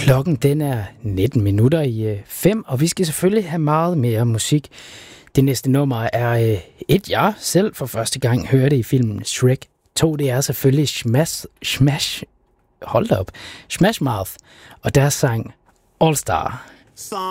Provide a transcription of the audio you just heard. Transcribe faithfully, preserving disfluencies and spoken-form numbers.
Klokken den er nitten minutter i fem, og vi skal selvfølgelig have meget mere musik. Det næste nummer er et, jeg selv for første gang hørte i filmen Shrek to. Det er selvfølgelig Smash, Smash, hold op, Smash Mouth, og deres sang All Star.